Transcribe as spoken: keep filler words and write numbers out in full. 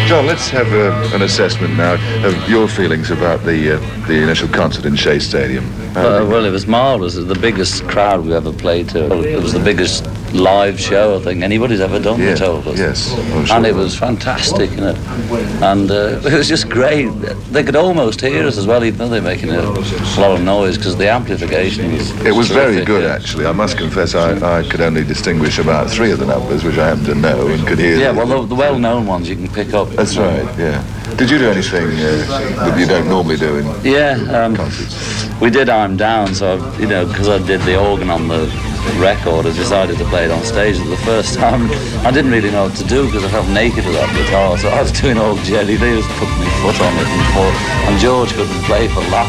John, let's have uh, an assessment now of your feelings about the uh, the initial concert in Shea Stadium. Uh, well, it was marvellous. It was the biggest crowd we ever played to. It was the biggest live show I think anybody's ever done, yeah, they told us. Yes. Oh, sure. And it was fantastic, you know. And uh, it was just great. They could almost hear us as well, even though they're making a lot of noise, because the amplification was... It was terrific, very good, yeah. actually. I must confess I, I could only distinguish about three of the numbers, which I happen to know and could hear. Yeah, well, the, the well-known ones you can pick up. That's right, yeah. Did you do anything uh, that you don't normally do in yeah, um, concerts? We did I'm Down, so, I, you know, because I did the organ on the record, I decided to play it on stage for the first time. I didn't really know what to do because I felt naked with that guitar, so I was doing all jelly. They just put my foot on it and, and George couldn't play for laughing.